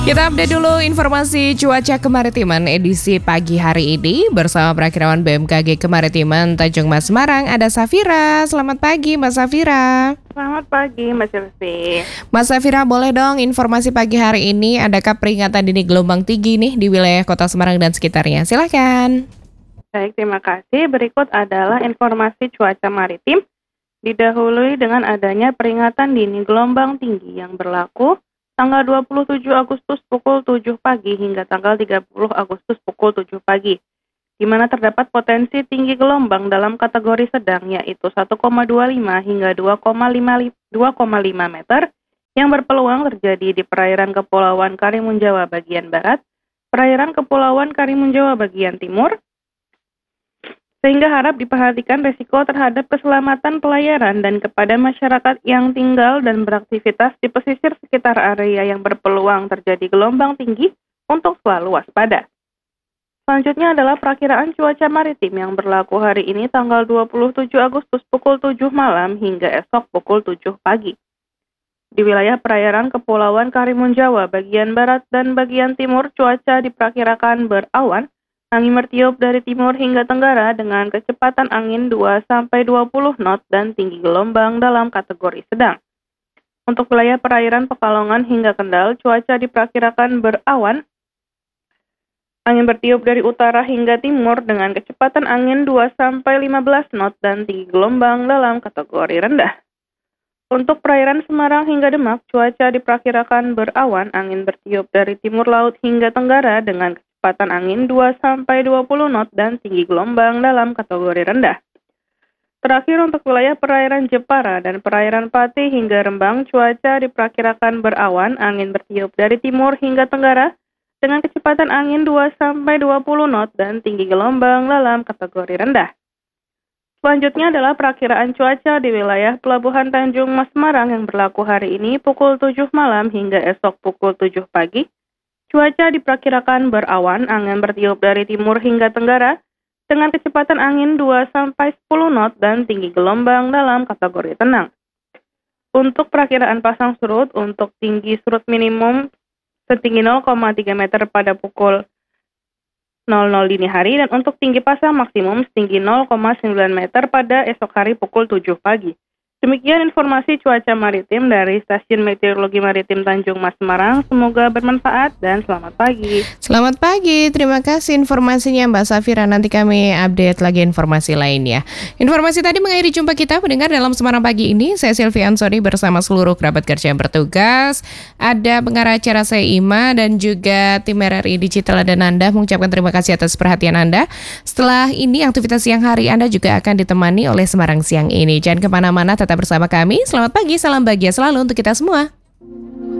Kita update dulu informasi cuaca kemaritiman edisi pagi hari ini bersama Perakirawan BMKG Kemaritiman Tanjung Mas Semarang, ada Safira. Selamat pagi Mbak Safira. Selamat pagi Mbak Silvi. Mbak Safira, boleh dong informasi pagi hari ini, adakah peringatan dini gelombang tinggi nih di wilayah Kota Semarang dan sekitarnya? Silakan. Baik, terima kasih. Berikut adalah informasi cuaca maritim. Didahului dengan adanya peringatan dini gelombang tinggi yang berlaku tanggal 27 Agustus pukul 7 pagi hingga tanggal 30 Agustus pukul 7 pagi, di mana terdapat potensi tinggi gelombang dalam kategori sedang, yaitu 1,25 hingga 2,5 meter, yang berpeluang terjadi di perairan Kepulauan Karimun Jawa bagian barat, perairan Kepulauan Karimun Jawa bagian timur, sehingga harap diperhatikan resiko terhadap keselamatan pelayaran dan kepada masyarakat yang tinggal dan beraktivitas di pesisir sekitar area yang berpeluang terjadi gelombang tinggi untuk selalu waspada. Selanjutnya adalah perakiraan cuaca maritim yang berlaku hari ini tanggal 27 Agustus pukul 7 malam hingga esok pukul 7 pagi. Di wilayah perairan Kepulauan Karimun Jawa bagian barat dan bagian timur, cuaca diperkirakan berawan. Angin bertiup dari timur hingga tenggara dengan kecepatan angin 2-20 knot dan tinggi gelombang dalam kategori sedang. Untuk wilayah perairan Pekalongan hingga Kendal, cuaca diperkirakan berawan. Angin bertiup dari utara hingga timur dengan kecepatan angin 2-15 knot dan tinggi gelombang dalam kategori rendah. Untuk perairan Semarang hingga Demak, cuaca diperkirakan berawan, angin bertiup dari timur laut hingga tenggara dengan kecepatan angin 2-20 knot dan tinggi gelombang dalam kategori rendah. Terakhir untuk wilayah perairan Jepara dan perairan Pati hingga Rembang, cuaca diperkirakan berawan, angin bertiup dari timur hingga tenggara dengan kecepatan angin 2-20 knot dan tinggi gelombang dalam kategori rendah. Selanjutnya adalah perakiraan cuaca di wilayah Pelabuhan Tanjung Mas Semarang yang berlaku hari ini pukul 7 malam hingga esok pukul 7 pagi. Cuaca diperkirakan berawan, angin bertiup dari timur hingga tenggara dengan kecepatan angin 2-10 knot dan tinggi gelombang dalam kategori tenang. Untuk perakiraan pasang surut, untuk tinggi surut minimum setinggi 0,3 meter pada pukul 00 dini hari dan untuk tinggi pasang maksimum setinggi 0,9 meter pada esok hari pukul 7 pagi. Demikian informasi cuaca maritim dari Stasiun Meteorologi Maritim Tanjung Mas Semarang. Semoga bermanfaat dan selamat pagi. Selamat pagi, terima kasih informasinya Mbak Safira. Nanti kami update lagi informasi lainnya. Informasi tadi mengakhiri jumpa kita mendengar dalam Semarang Pagi ini. Saya Silvi Ansori bersama seluruh kerabat kerja yang bertugas. Ada pengarah acara saya Ima dan juga tim RRI Digital dan Anda mengucapkan terima kasih atas perhatian Anda. Setelah ini aktivitas siang hari Anda juga akan ditemani oleh Semarang Siang ini. Jangan kemana-mana, tetap bersama kami. Selamat pagi, salam bahagia selalu untuk kita semua.